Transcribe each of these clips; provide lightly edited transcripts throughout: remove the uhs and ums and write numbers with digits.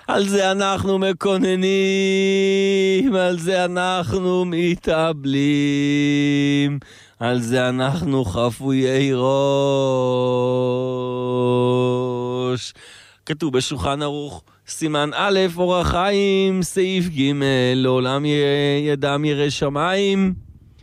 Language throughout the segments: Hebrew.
על זה אנחנו מקוננים, על זה אנחנו מתאבלים, על זה אנחנו חפויי ראש. כתוב בשולחן ערוך, סימן א', אורח חיים, סעיף ג', לעולם ידם ירא שמיים.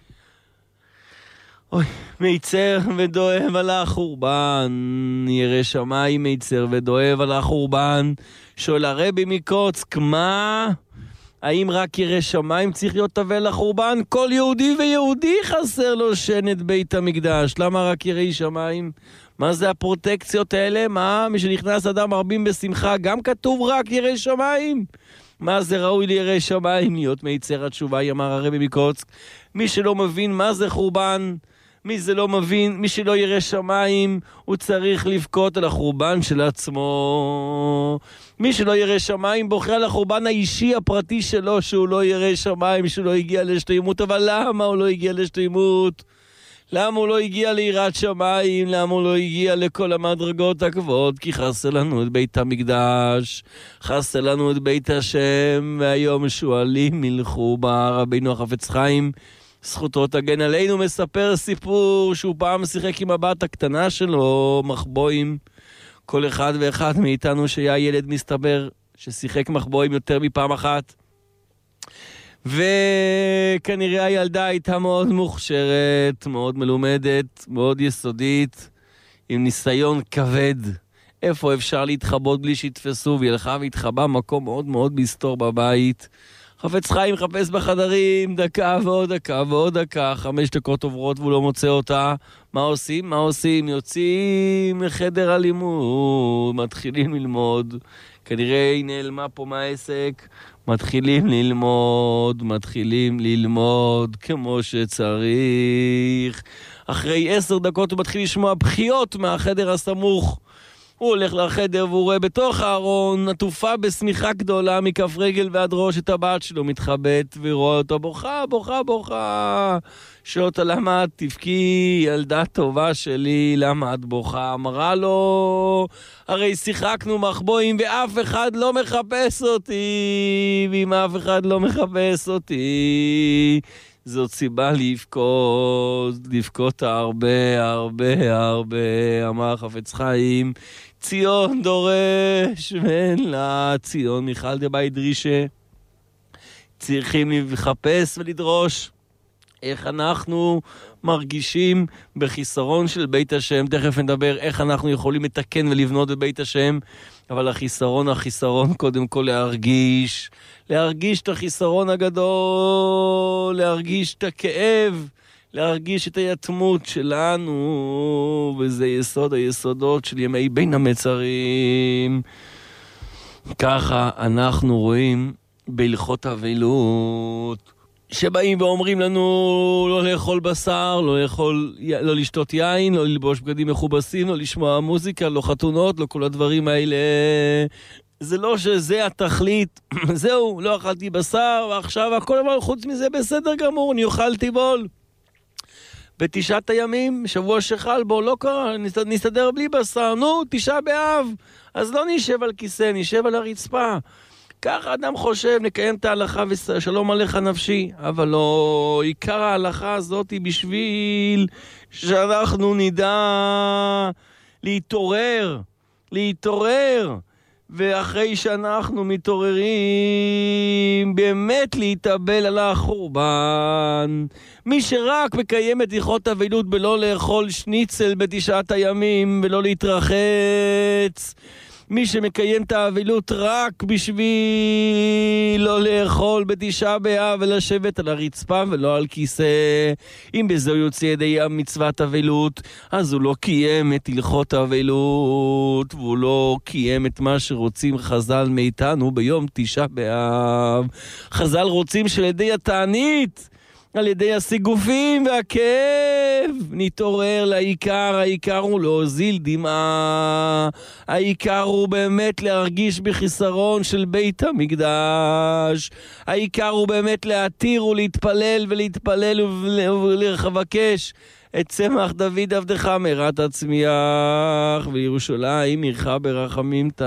אוי, מיצר ודואב על החורבן, ירא שמיים מיצר ודואב על החורבן. שואל הרבי מקוצק, מה? האם רק ירא שמיים צריך להיות תבל לחורבן? כל יהודי ויהודי חסר לו שנת בית המקדש. למה רק יראי שמיים? מה זה הפרוטקציות האלה? מה? משנכנס אדם מרבים בשמחה, גם כתוב רק ירא שמיים? מה זה ראוי לירא שמיים? להיות מיצר התשובה, אמר הרבי מקוצק. מי שלא מבין מה זה חורבן, מי שלא ירא שמיים, הוא צריך לבכות על החורבן של עצמו. מי שלא ירא שמיים בוחר על החורבן האישי הפרטי שלו, שהוא לא ירא שמיים, שהוא לא הגיע לשתימות. אבל למה הוא לא הגיע לשתימות? למה הוא לא הגיע ליראת שמיים? למה הוא לא הגיע לכל המדרגות הגבוהות? כי חסר לנו את בית המקדש, חסר לנו את בית השם, והיום שואלים מלכו בה. רבינו החפץ חיים, זכותו תגן עלינו, מספר סיפור שהוא פעם שיחק עם הבת הקטנה שלו, מחבואים. כל אחד ואחד מאיתנו שהיה ילד מסתבר ששיחק מחבואים יותר מפעם אחת. וכנראה הילדה הייתה מאוד מוכשרת, מאוד מלומדת, מאוד יסודית, עם ניסיון כבד. איפה אפשר להתחבות בלי שיתפסו? והיא הלכה והתחבא מקום מאוד מאוד מסתור בבית. חפץ חיים חפש בחדרים, דקה ועוד דקה ועוד דקה, 5 דקות עוברות והוא לא מוצא אותה. מה עושים? יוצאים לחדר הלימוד, מתחילים ללמוד. כנראה היא נעלמה פה מהעסק. מתחילים ללמוד כמו שצריך. אחרי 10 דקות הוא מתחיל לשמוע בחיות מהחדר הסמוך. הוא הולך לחדר והוא רואה בתוך הארון עטופה בשמיכה גדולה מכף רגל ועד ראש את הבת שלו מתחבאת, ורואה אותה בוכה. שואל אותה, למה את תבכי, ילדה טובה שלי, למה את בוכה? אמרה לו, הרי שיחקנו מחבואים ואף אחד לא מחפש אותי, ואם אף אחד לא מחפש אותי, זאת סיבה לבכות הרבה. אמר חפץ חיים, ציון דורש ואין לה ציון מיכל דבית דרישה. צריכים לחפש ולדרוש איך אנחנו מרגישים בחיסרון של בית השם. תכף נדבר איך אנחנו יכולים לתקן ולבנות בבית השם. אבל החיסרון קודם כל להרגיש את החיסרון הגדול, להרגיש את הכאב, להרגיש את היתמות שלנו, וזה יסוד היסודות של ימי בין המצרים. ככה אנחנו רואים בהלכות אבלות, שבאים ואומרים לנו לא לאכול בשר, לא לשתות יין, לא ללבוש בגדים מכובסים, לא לשמוע מוזיקה, לא חתונות, לא כל הדברים האלה. זה לא שזה התכלית, זהו, לא אכלתי בשר, ועכשיו הכל אבל חוץ מזה בסדר גמור, אני אוכל טבעול. בתשעת הימים, שבוע שחל בו, לא קרה, נסתדר בלי בשר, נו, 9 באב, אז לא נשב על כיסא, נשב על הרצפה. ככה אדם חושב, נקיים את ההלכה ושלום עליך נפשי, אבל לא, עיקר ההלכה הזאת היא בשביל שאנחנו נדע להתעורר, ואחרי שאנחנו מתעוררים, באמת להתאבל על החורבן. מי שרק מקיים את הלכות אבלות בלא לאכול שניצל בתשעת הימים ולא להתרחץ, מי שמקיים את האבלות רק בשביל לא לאכול בתשעה באב ולשבת על הרצפה ולא על כיסא, אם בזה יוצא ידי מצוות אבלות, אז הוא לא קיים את הלכות האבלות, והוא לא קיים את מה שרוצים חז"ל מאיתנו ביום תשעה באב. חז"ל רוצים שלידי התענית, על ידי הסיגופים והכאב, נתעורר לעיקר. העיקר הוא להוזיל דמעה, העיקר הוא באמת להרגיש בחיסרון של בית המקדש, העיקר הוא באמת להתיר ולהתפלל ולבקש את צמח דוד עבדך מהרת הצמיח, וירושלים עירך ברחמים